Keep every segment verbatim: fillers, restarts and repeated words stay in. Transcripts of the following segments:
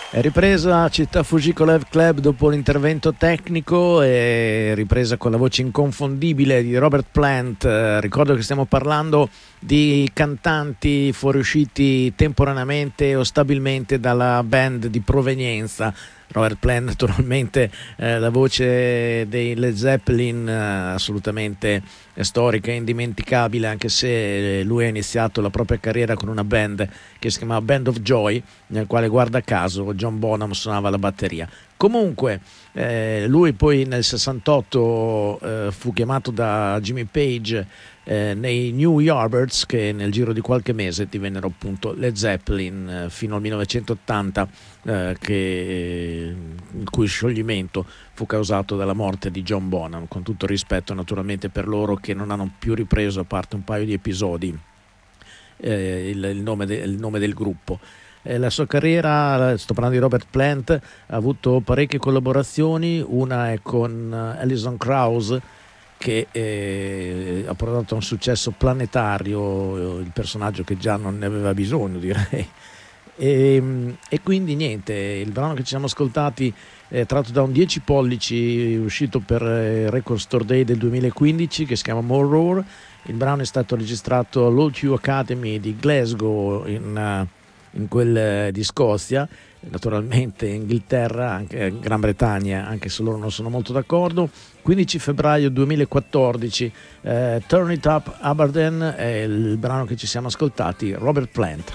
È ripresa Città Fujiko Live Club dopo l'intervento tecnico, è ripresa con la voce inconfondibile di Robert Plant. Eh, ricordo che stiamo parlando di cantanti fuoriusciti temporaneamente o stabilmente dalla band di provenienza. Robert Plant naturalmente, eh, la voce dei Led Zeppelin, eh, assolutamente storica e indimenticabile, anche se lui ha iniziato la propria carriera con una band che si chiamava Band of Joy, nel quale, guarda caso, John Bonham suonava la batteria. Comunque eh, lui poi nel sessantotto eh, fu chiamato da Jimmy Page eh, nei New Yardbirds, che nel giro di qualche mese divennero appunto Led Zeppelin, eh, fino al millenovecentottanta, eh, che, il cui scioglimento fu causato dalla morte di John Bonham, con tutto il rispetto naturalmente per loro, che non hanno più ripreso, a parte un paio di episodi, eh, il, il, nome de, il nome del gruppo. Eh, la sua carriera, sto parlando di Robert Plant, ha avuto parecchie collaborazioni. Una è con Alison Krauss, che eh, ha portato a un successo planetario, il personaggio che già non ne aveva bisogno, direi. E, e quindi niente, il brano che ci siamo ascoltati è tratto da un dieci pollici uscito per Record Store Day del duemilaquindici, che si chiama More Roar. Il brano è stato registrato all'O due Academy di Glasgow, in, in quel di Scozia, naturalmente Inghilterra, anche Gran Bretagna, anche se loro non sono molto d'accordo. Quindici febbraio duemilaquattordici, eh, Turn It Up Aberdeen è il brano che ci siamo ascoltati, Robert Plant.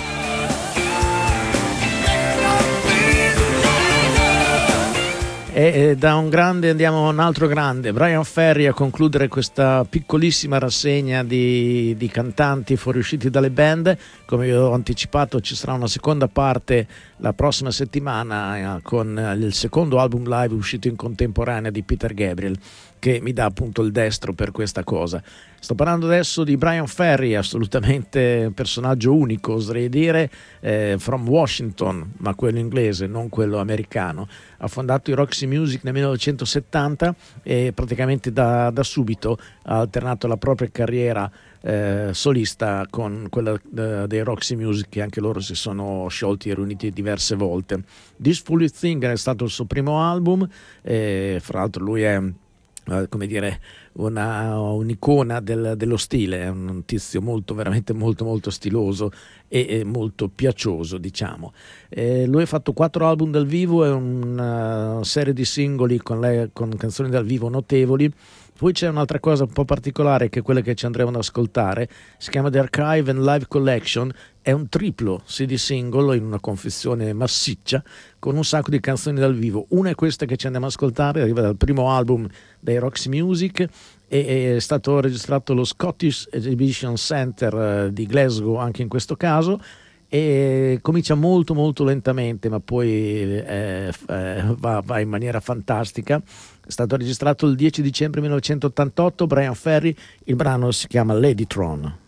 E da un grande andiamo a un altro grande, Bryan Ferry, a concludere questa piccolissima rassegna di, di cantanti fuoriusciti dalle band. Come vi ho anticipato, ci sarà una seconda parte la prossima settimana, con il secondo album live uscito in contemporanea di Peter Gabriel, che mi dà appunto il destro per questa cosa. Sto parlando adesso di Bryan Ferry, assolutamente un personaggio unico, oserei dire, eh, from Washington, ma quello inglese, non quello americano. Ha fondato i Roxy Music nel millenovecentosettanta e praticamente da, da subito ha alternato la propria carriera eh, solista con quella eh, dei Roxy Music, che anche loro si sono sciolti e riuniti diverse volte. This Foolish Thing è stato il suo primo album, e fra l'altro lui è, come dire, una, un'icona del, dello stile, è un tizio molto, veramente molto molto stiloso e, e molto piacioso, diciamo. E lui ha fatto quattro album dal vivo e una serie di singoli con, lei, con canzoni dal vivo notevoli. Poi c'è un'altra cosa un po' particolare, che è quella che ci andremo ad ascoltare, si chiama The Archive and Live Collection. È un triplo C D singolo in una confezione massiccia con un sacco di canzoni dal vivo. Una è questa che ci andiamo ad ascoltare, arriva dal primo album dei Roxy Music e è stato registrato allo Scottish Exhibition Centre di Glasgow anche in questo caso, e comincia molto molto lentamente, ma poi eh, eh, va, va in maniera fantastica. È stato registrato il dieci dicembre millenovecentottantotto. Bryan Ferry, il brano si chiama Ladytron.